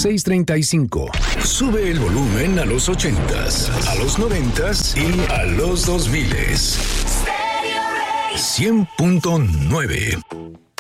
635. Sube el volumen a los 80s, a los 90s y a los 2000s. 100.9.